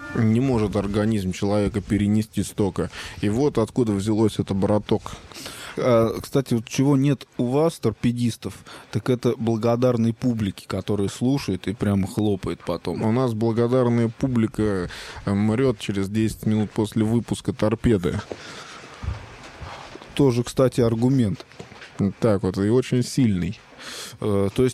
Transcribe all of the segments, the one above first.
Не может организм человека перенести столько. И вот откуда взялось это, браток. Кстати, вот чего нет у вас, торпедистов, так это благодарной публики, которая слушает и прямо хлопает потом. У нас благодарная публика мрет через 10 минут после выпуска «Торпеды». Тоже, кстати, аргумент. Так вот, и очень сильный. То есть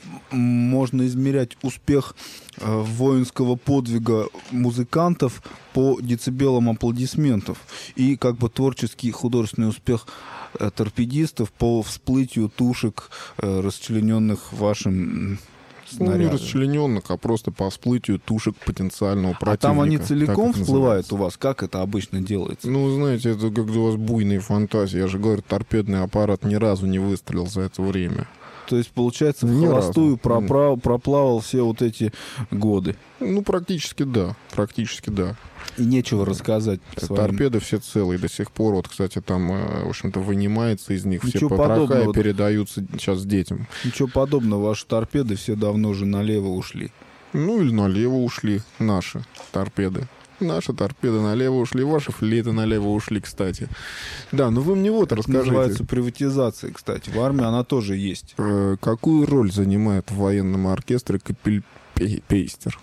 можно измерять успех воинского подвига музыкантов по децибелам аплодисментов и как бы творческий художественный успех торпедистов по всплытию тушек, расчлененных вашим снарядом. Не расчлененных, а просто по всплытию тушек потенциального противника. А там они целиком всплывают называется. у вас? Как это обычно делается? Ну, знаете, это как у вас буйные фантазии. Я же говорю, торпедный аппарат ни разу не выстрелил за это время. То есть, получается, в Ни холостую разу. проплавал все вот эти годы. Ну, практически да. Практически да. И нечего рассказать своим. Торпеды все целые до сих пор. Вот, кстати, там, в общем-то, вынимается из них Ничего все потроха и подобного. передаются сейчас детям. Ничего подобного. Ваши торпеды все давно уже налево ушли. Ну, или налево ушли наши торпеды. Наши торпеды налево ушли, ваши флейты налево ушли, кстати. Да, ну вы мне вот Это расскажите. называется приватизация, кстати. В армии она тоже есть. Какую роль занимает в военном оркестре капельпейстер?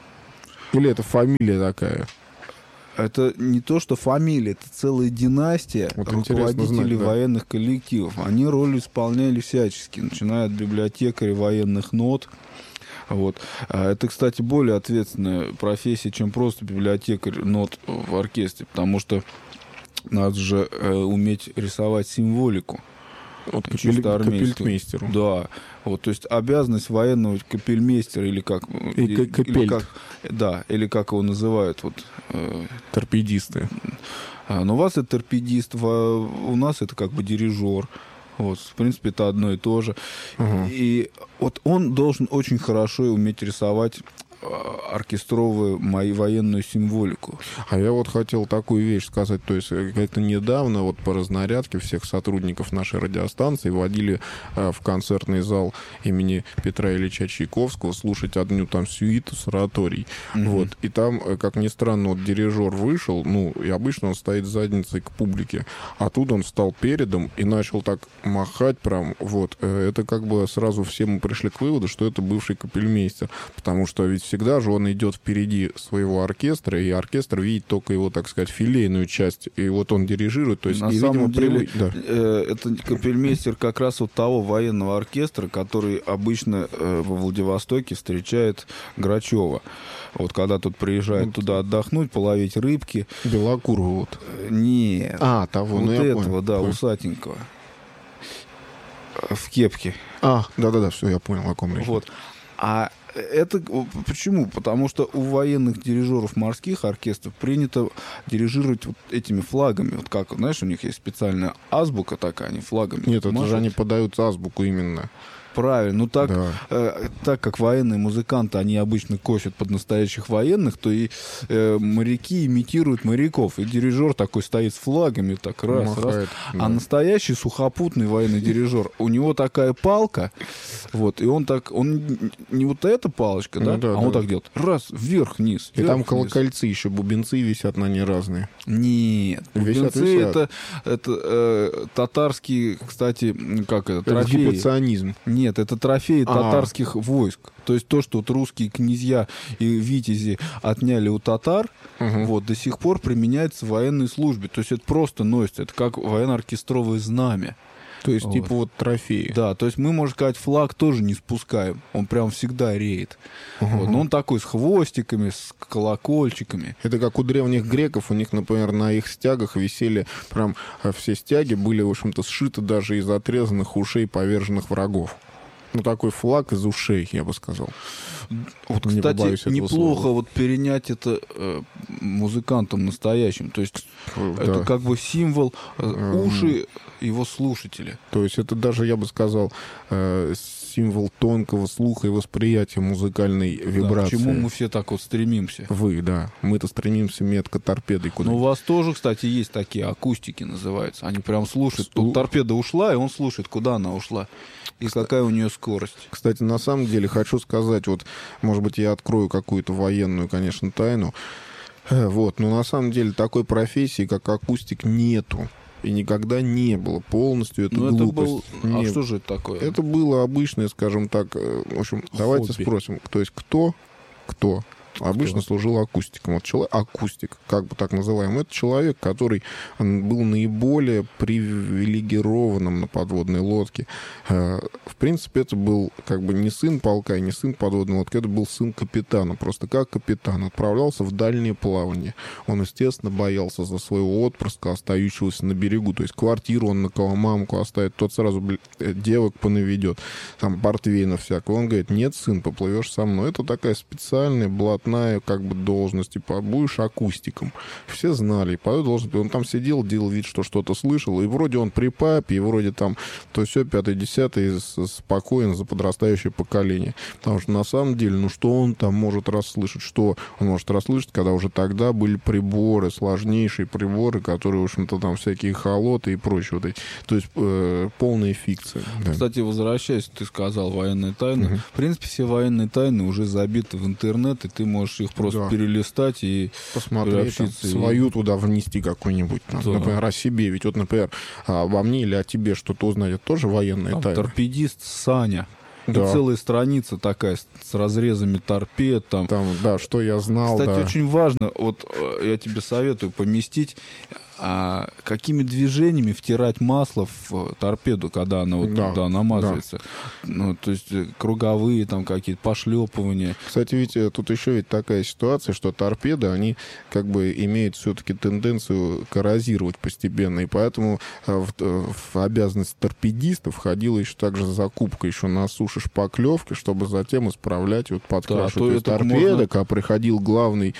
Или это фамилия такая? Это не то, что фамилия, это целая династия Вот интересно руководителей знать, да. военных коллективов. Они роль исполняли всячески, начиная от библиотекаря военных нот. Вот. Это, кстати, более ответственная профессия, чем просто библиотекарь нот в оркестре, потому что надо же уметь рисовать символику. Вот Чисто армейскую. капельмейстеру. Да. Вот, то есть обязанность военного капельмейстера или как... И капельт. Или как его называют. Вот, Торпедисты. но у вас это торпедист, у нас это как бы дирижер. Вот, в принципе, это одно и то же. Угу. И вот он должен очень хорошо уметь рисовать оркестровую военную символику. А я вот хотел такую вещь сказать. То есть это недавно вот по разнарядке всех сотрудников нашей радиостанции водили в концертный зал имени Петра Ильича Чайковского слушать одну там сюиту с ораторией. Мгм. Вот. И там, как ни странно, вот дирижер вышел, ну, и обычно он стоит задницей к публике. А тут он встал передом и начал так махать прям. Вот. Это как бы сразу все мы пришли к выводу, что это бывший капельмейстер. Потому что ведь всегда же он идет впереди своего оркестра, и оркестр видит только его, так сказать, филейную часть. И вот он дирижирует. То есть, На и, самом видимо, деле, да. это капельмейстер как раз вот того военного оркестра, который обычно во Владивостоке встречает Грачева. Вот когда тут приезжает туда отдохнуть, половить рыбки. Белокурова вот. Нет. Того, Вот ну я этого, понял. да, Понял. усатенького. В кепке. Да-да-да, все, я понял, о ком речь. Вот. А это почему? Потому что у военных дирижеров морских оркестров принято дирижировать вот этими флагами. Вот как, знаешь, у них есть специальная азбука такая, они флагами. Нет, это машут. же они подают азбуку именно. Правильно. Ну, так, Да. так как военные музыканты, они обычно косят под настоящих военных, то и моряки имитируют моряков. И дирижер такой стоит с флагами, так раз. Махает, да. А настоящий сухопутный военный дирижер, у него такая палка, вот, и он не вот эта палочка, да, Ну да, а он да. так делает. Раз, вверх-вниз. И там вверх-вниз. колокольцы еще, бубенцы висят на ней разные. Нет, Висят, бубенцы висят. это татарские, кстати, как это, Это трофеи. гипоционизм. Нет, это трофеи Ага. татарских войск. То есть то, что вот русские князья и витязи отняли у татар, Мгм. вот до сих пор применяется в военной службе. То есть это просто носится, это как военно-оркестровое знамя. То есть, Вот. типа вот трофеи. Да, то есть мы, можно сказать, флаг тоже не спускаем. Он прям всегда реет. Мгм. Вот. Но он такой с хвостиками, с колокольчиками. Это как у древних греков, у них, например, на их стягах висели прям все стяги были, в общем-то, сшиты даже из отрезанных ушей поверженных врагов. Ну, такой флаг из ушей, я бы сказал. Вот, Не кстати, побоюсь этого неплохо слова. вот перенять это музыкантам настоящим. То есть Да. это как бы символ уши его слушателя. То есть это даже, я бы сказал, символ тонкого слуха и восприятия музыкальной Да, вибрации. к чему мы все так вот стремимся. Вы, да. Мы-то стремимся метко торпедой куда. Но у вас тоже, кстати, есть такие акустики, называются. Они прям слушают. Тут торпеда ушла, и он слушает, куда она ушла. И какая у нее скорость. Кстати, на самом деле хочу сказать, вот, может быть, я открою какую-то военную, конечно, тайну. Вот, но на самом деле такой профессии, как акустик, нету. И никогда не было. Полностью это глупость. А что же это такое? Это было обычное, скажем так, в общем, давайте спросим, то есть кто обычно служил акустиком. Вот человек, акустик, как бы так называемый, это человек, который был наиболее привилегированным на подводной лодке. В принципе, это был как бы не сын полка и не сын подводной лодки, это был сын капитана. Просто как капитан отправлялся в дальнее плавание. Он, естественно, боялся за своего отпрыска, остающегося на берегу. То есть квартиру он на кого мамку оставит, тот сразу девок понаведет, там портвейна всякого. Он говорит: нет, сын, поплывешь со мной. Это такая специальная блатная как бы должность, типа, будешь акустиком. Все знали, и по этой должности он там сидел, делал вид, что что-то слышал, и вроде он при папе, и вроде там то все, 5-10, спокоен за подрастающее поколение. Потому что на самом деле, ну что он там может расслышать? Что он может расслышать, когда уже тогда были приборы, сложнейшие приборы, которые, в общем-то, там всякие холоты и прочее. Вот эти. То есть полная фикция. Да. Кстати, возвращаясь, ты сказал военные тайны. В принципе, все военные тайны уже забиты в интернет, и ты можешь их просто перелистать и посмотреть, там, свою туда внести какую-нибудь. Там, например, о себе. Ведь вот, например, обо мне или о тебе что-то узнать, это тоже военная тайна. Торпедист Саня. И целая страница такая с разрезами торпед. Там, да, что я знал. Кстати, очень важно, вот я тебе советую поместить, какими движениями втирать масло в торпеду, когда она вот туда намазывается. Да. Ну, то есть круговые там какие-то пошлепывания. Кстати, ведь тут еще ведь такая ситуация, что торпеды, они как бы имеют все-таки тенденцию коррозировать постепенно, и поэтому в обязанность торпедиста входила еще также закупка еще на суше шпаклевки, чтобы затем исправлять, вот подкрашивать. То есть торпеда, когда приходил главный...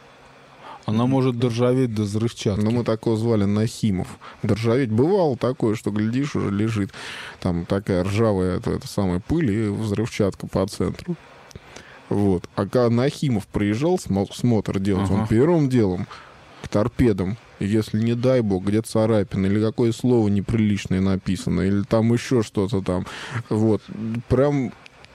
Она может доржаветь до взрывчатки. Ну, мы такого звали Нахимов. Доржаветь бывало такое, что, глядишь, уже лежит там такая ржавая это самая пыль и взрывчатка по центру. Вот. А когда Нахимов приезжал смотр делать, он первым делом к торпедам, если, не дай бог, где царапина, или какое слово неприличное написано, или там еще что-то там, вот, прям...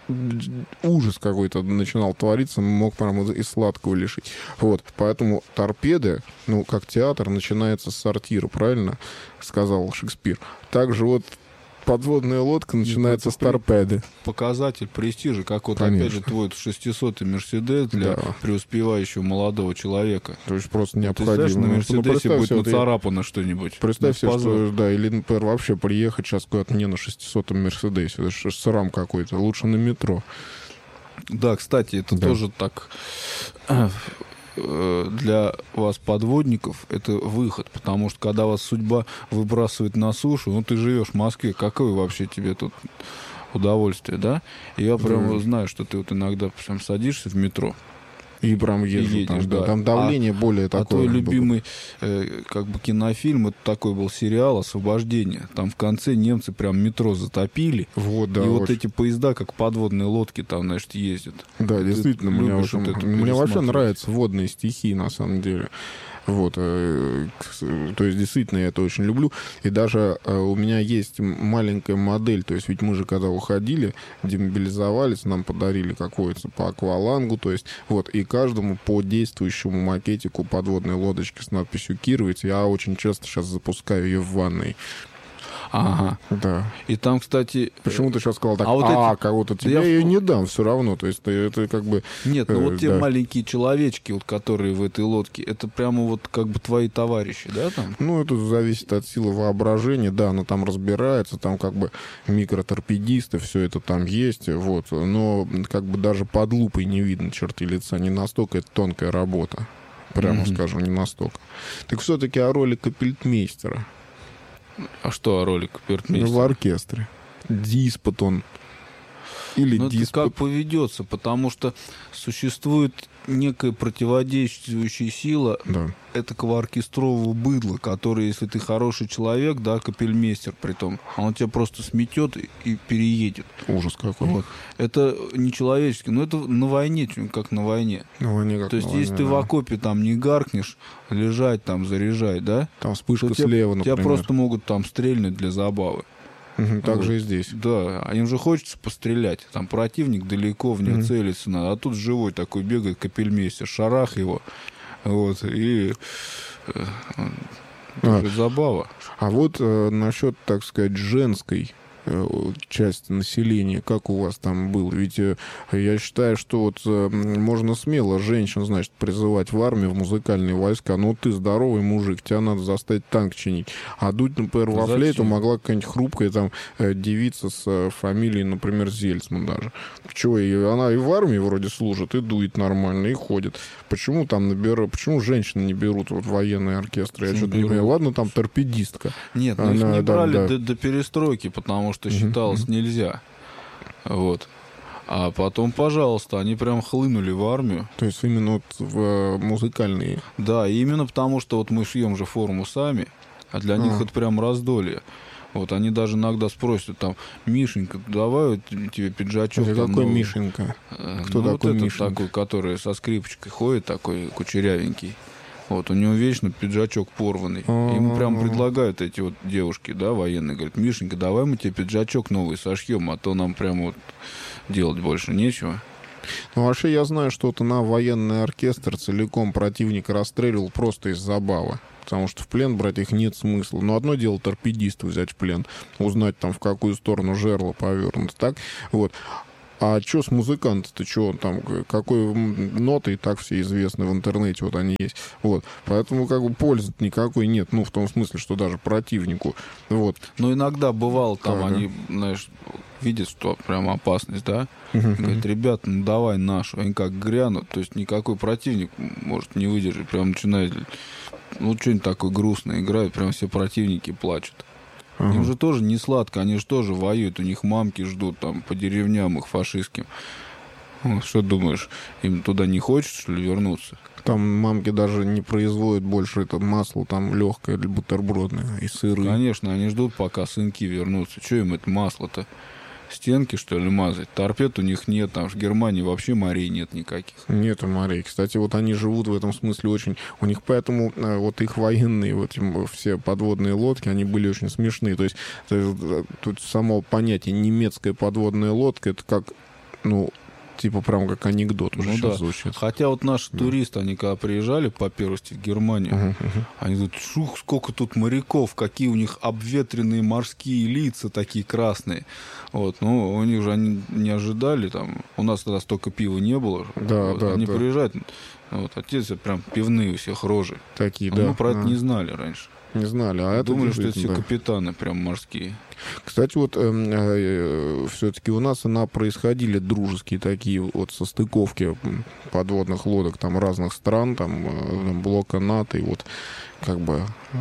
ужас какой-то начинал твориться, мог прям и сладкого лишить. Вот, поэтому торпеды, ну, как театр, начинается с сортира, правильно сказал Шекспир. Также вот подводная лодка начинается с торпеды. Показатель престижа, как вот опять же твой 600-й Мерседес для преуспевающего молодого человека. То есть просто необходимо. Ты, на Мерседесе будет нацарапано что-нибудь. Представь себе, что, да, или, например, вообще приехать сейчас куда-то не на 600-м Мерседесе. Это же срам какой-то. Лучше на метро. Да, кстати, это тоже так... для вас, подводников, это выход, потому что когда вас судьба выбрасывает на сушу, ну, ты живешь в Москве, какое вообще тебе тут удовольствие, да? И я прямо знаю, что ты вот иногда прям садишься в метро, и прям едешь, там, да. Там давление более такое. А твой любимый как бы кинофильм, это такой был сериал «Освобождение». Там в конце немцы прям метро затопили. Вот, да, и вот эти поезда, как подводные лодки, там, значит, ездят. Да, действительно, мне вообще нравятся водные стихии, на самом деле. Вот, то есть, действительно, я это очень люблю. И даже у меня есть маленькая модель. То есть, ведь мы же, когда уходили, демобилизовались, нам подарили какое-то по аквалангу. То есть, вот, и каждому по действующему макетику подводной лодочки с надписью «Кировец». Я очень часто сейчас запускаю ее в ванной. Ага. Да. И там, кстати... Почему ты сейчас сказал так, кого-то тебе я ее не дам все равно. То есть это как бы... Нет, ну вот те маленькие человечки, вот, которые в этой лодке, это прямо вот как бы твои товарищи, да, там? Ну, это зависит от силы воображения, да, она там разбирается, там как бы микроторпедисты, все это там есть, вот. Но как бы даже под лупой не видно черты лица, не настолько это тонкая работа. Прямо скажем, не настолько. Так все-таки о роли капельтмейстера. А что о роли капельтмейстера? В оркестре. Диспут он. Или диспут. Как поведется, потому что существует некая противодействующая сила этакого оркестрового быдла, который, если ты хороший человек, да, капельмейстер притом, он тебя просто сметет и переедет. Ужас какой. Вот. Это нечеловечески, но это на войне, как на войне. На войне как. То есть, если ты в окопе там не гаркнешь, лежать там, заряжать, да? Там вспышка слева, например. Тебя просто могут там стрельнуть для забавы. Так же и здесь. Да, им же хочется пострелять. Там противник далеко, в него целиться надо. А тут живой такой бегает капельмейстер, шарах его. Вот, и это забава. А вот насчет, так сказать, женской часть населения, как у вас там было? Ведь я считаю, что вот можно смело женщин, значит, призывать в армию, в музыкальные войска. Ну, ты здоровый мужик, тебя надо заставить танк чинить. А дуть, например, во флейту могла какая-нибудь хрупкая там девица с фамилией, например, Зельцман даже. Чего? Она и в армии вроде служит, и дует нормально, и ходит. Почему там почему женщины не берут вот военные оркестры? Я что-то не понимаю. Ладно, там торпедистка. Нет, ну их не брали до перестройки, потому что считалось нельзя. Вот. А потом, пожалуйста, они прям хлынули в армию. То есть именно вот в музыкальные. Да, именно потому, что вот мы шьем же форму сами, а для них это прям раздолье. Вот они даже иногда спросят там: Мишенька, давай вот тебе пиджачок. Это какой Мишенька? Кто ну, такой вот Мишенька? Такой, который со скрипочкой ходит, такой кучерявенький. Вот, у него вечно пиджачок порванный. Ему прям предлагают эти вот девушки, да, военные, говорят: Мишенька, давай мы тебе пиджачок новый сошьем, а то нам прям вот делать больше нечего. Ну, вообще я знаю, что вот на военный оркестр целиком противника расстреливал просто из забавы. Потому что в плен брать их нет смысла. Но одно дело торпедиста взять в плен, узнать там, в какую сторону жерло повернуто, так? Вот. А что с музыкантом-то, что он там, какой ноты, и так все известны в интернете, вот они есть. Вот. Поэтому как бы пользы никакой нет, ну, в том смысле, что даже противнику. Вот. Но иногда бывало, там они, знаешь, видят, что прям опасность, да? Говорят: ребята, ну давай нашу. Они как грянут, то есть никакой противник может не выдержать. Прям начинает, ну, что-нибудь такое грустное играют, прям все противники плачут. Им же тоже не сладко, они же тоже воюют, у них мамки ждут там по деревням их фашистским. Что думаешь, им туда не хочется, что ли, вернуться? Там мамки даже не производят больше это масло, там легкое или бутербродное, и сыры. Конечно, они ждут, пока сынки вернутся. Что им это масло-то? Стенки, что ли, мазать? Торпед у них нет, там в Германии вообще морей нет никаких. Нету морей. Кстати, вот они живут в этом смысле очень... У них поэтому вот их военные, вот все подводные лодки, они были очень смешные. То есть тут само понятие немецкая подводная лодка, это как, ну, типа прям как анекдот уже сейчас звучит. Хотя вот наши туристы, они когда приезжали по первости в Германию, они говорят: шух, сколько тут моряков, какие у них обветренные морские лица такие красные. Вот, ну, у них же они не ожидали, там, у нас тогда столько пива не было. Да, вот, да, они да. приезжают, вот, отец прям пивные у всех рожи. Такие, а да. мы про это не знали раньше. Не знали, а это думали, что это все да. капитаны прям морские. Кстати, вот все-таки у нас происходили дружеские такие вот состыковки подводных лодок там разных стран, там блока НАТО, и вот как бы,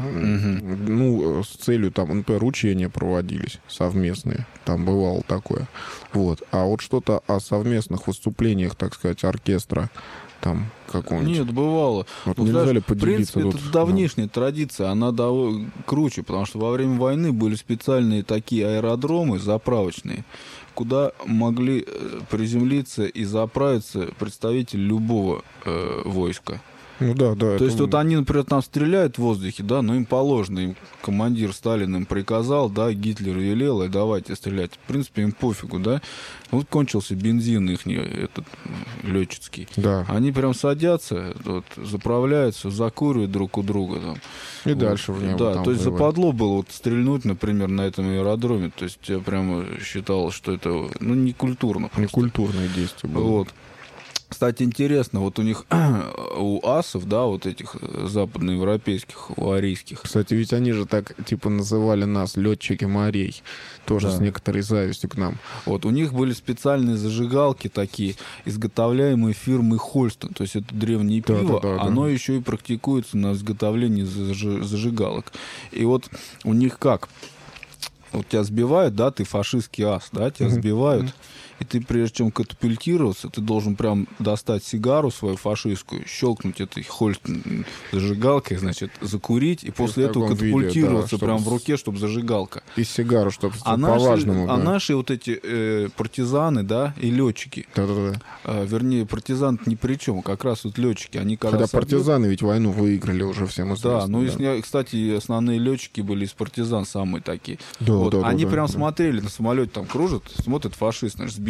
ну, с целью там, например, учения проводились совместные, там бывало такое. Вот. А вот что-то о совместных выступлениях, так сказать, оркестра, там какого-нибудь. Нет, бывало. Вот Ну, нельзя знаешь, ли в поделиться принципе, тут? это давнишняя традиция, она круче, потому что во время войны были специальные такие аэродромы заправочные, куда могли приземлиться и заправиться представители любого войска. Ну да, да. То есть вот они, например, там стреляют в воздухе, да, но им положено, им командир Сталин им приказал, да, Гитлер велел, и давайте стрелять. В принципе, им пофигу, да. Вот кончился бензин их, этот летческий. Да. Они прям садятся, вот, заправляются, закуривают друг у друга. Там. И вот. дальше в небо. Да, там то есть воевать. западло было вот стрельнуть, например, на этом аэродроме. То есть я прямо считал, что это, ну, некультурно. Некультурное действие было. Вот. Кстати, интересно, вот у них, у асов, да, вот этих западноевропейских, у арийских. Кстати, ведь они же так, типа, называли нас летчики морей. Тоже Да. с некоторой завистью к нам. Вот, у них были специальные зажигалки такие, изготовляемые фирмой Хольстон. То есть это древнее пиво, да. оно еще и практикуется на изготовлении зажигалок. И вот у них как? Вот тебя сбивают, да, ты фашистский ас, да, тебя сбивают. И ты, прежде чем катапультироваться, ты должен прям достать сигару свою фашистскую, щелкнуть этой зажигалкой, значит, закурить, и после этого таком виде, катапультироваться да, прям чтобы в руке, чтобы зажигалка. И сигару, чтобы А по-важному. наши вот эти партизаны, да, и летчики, Да. вернее, партизан ни при чем, как раз вот летчики, они Когда партизаны ведь войну выиграли уже всем известно. Да, ну, кстати, основные летчики были из партизан самые такие. Да, вот. да, Они да, прям да. смотрели, на самолете там кружат, смотрят, фашист, наш сбитый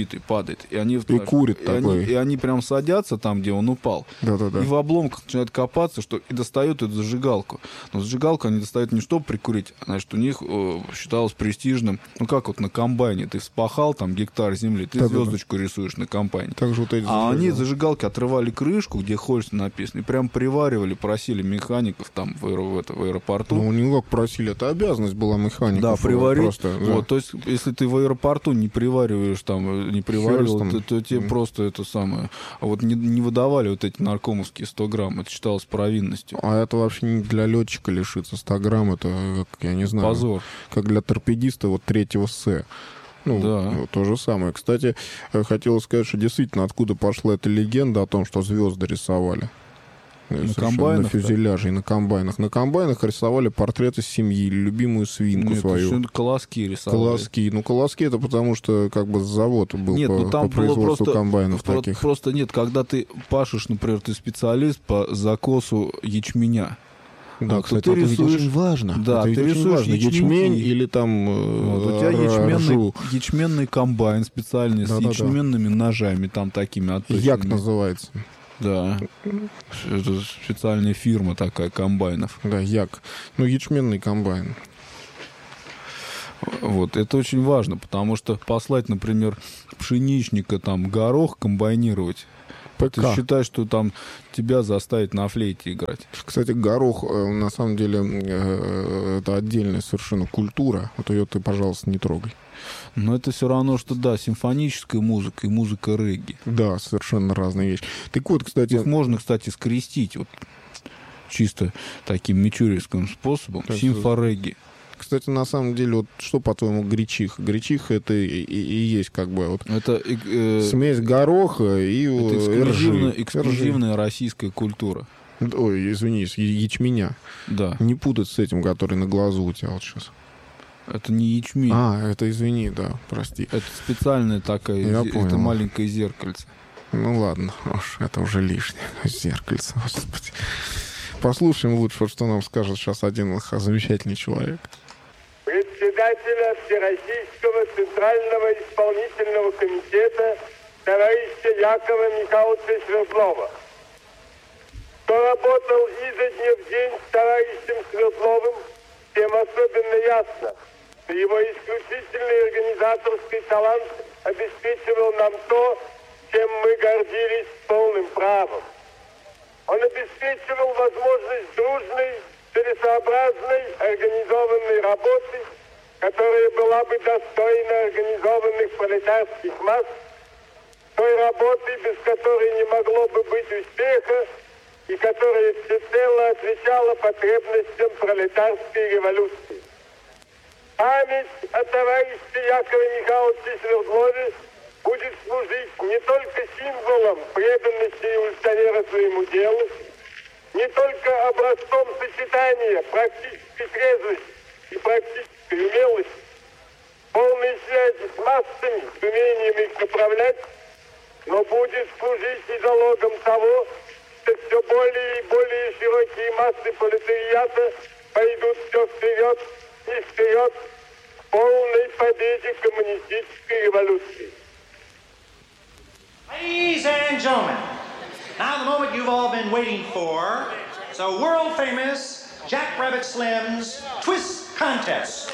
разбитый падает. И они, курит такой. И они прям садятся там, где он упал. Да-да-да. И в обломках начинают копаться, и достают эту зажигалку. Но зажигалку они достают не чтобы прикурить, а значит, у них считалось престижным. Ну, как вот на комбайне. Ты вспахал там гектар земли, ты звездочку рисуешь на комбайне. Так же вот эти они зажигалки отрывали крышку, где Хольст написано, и прям приваривали, просили механиков там в аэропорту. Ну, не как просили, это обязанность была механиков. Да, приварить. Просто, да. Вот, то есть, если ты в аэропорту не привариваешь, не приваривал, то тебе просто это самое... Вот не выдавали вот эти наркомовские 100 грамм. Это считалось провинностью. А это вообще не для летчика лишиться 100 грамм. Это, я не знаю... Позор. Как для торпедиста вот 3-го С. Ну, да. То же самое. Кстати, хотел сказать, что действительно откуда пошла эта легенда о том, что звезды рисовали. На комбайнах? На фюзеляже и на комбайнах. На комбайнах рисовали портреты семьи, любимую свинку свою. Нет, колоски рисовали. Колоски. Ну, колоски это потому, что как бы завод был там по производству просто, комбайнов таких. Просто нет, когда ты пашешь, например, ты специалист по закосу ячменя. Да, кстати, это ведь очень важно. Да, это ты рисуешь ячмень или там у тебя ячменный комбайн специальный с ячменными ножами, там такими отточенными. Як называется. Да, это специальная фирма такая, комбайнов. Да, Як. Ну, ячменный комбайн. Вот, это очень важно, потому что послать, например, пшеничника, там, горох комбайнировать, ты считаешь, что там тебя заставить на флейте играть. Кстати, горох, на самом деле, это отдельная совершенно культура. Вот ее ты, пожалуйста, не трогай. Но это все равно, что, да, симфоническая музыка и музыка регги. Да, совершенно разные вещи. Так вот, кстати... Их можно, кстати, скрестить вот чисто таким мичуринским способом. Симфорегги. Кстати, на самом деле, вот что, по-твоему, гречиха? Гречиха это и есть как бы вот это, смесь гороха и эксклюзивная российская культура. Ой, извинись, ячменя. Да. Не путать с этим, который на глазу у тебя вот сейчас. Это не ячмень. Это извини, да, прости. Это специальная такая, это маленькое зеркальце. Ну ладно, уж это уже лишнее. Зеркальце, господи. Послушаем лучше, что нам скажет сейчас один замечательный человек. Председателя Всероссийского Центрального исполнительного комитета товарища Якова Михайловича Свердлова, кто работал изо дня в день с товарищем Свердловым, тем особенно ясно, что его исключительный организаторский талант обеспечивал нам то, чем мы гордились полным правом. Он обеспечивал возможность дружной, целесообразной, организованной работы, которая была бы достойна организованных пролетарских масс, той работы, без которой не могло бы быть успеха, и которая всецело отвечала потребностям пролетарской революции. Память о товарище Якове Михайловиче Свердлове будет служить не только символом преданности революционера своему делу, не только образцом сочетания практической трезвости и практической умелости, полной связи с массами, с умением их направлять, но будет служить и залогом того, что все более и более широкие массы пролетариата пойдут все вперед и вперед к полной победе коммунистической революции. Ladies and gentlemen, now the moment you've all been waiting for, it's a world-famous Jack Rabbit Slim's Twist Contest.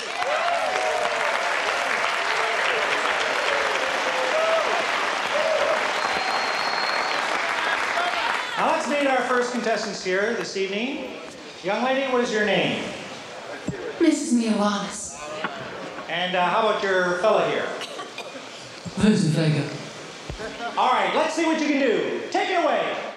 Now let's meet our first contestants here this evening. Young lady, what is your name? Mrs. Miowanis. And how about your fella here? Rosenfeger. All right, let's see what you can do. Take it away.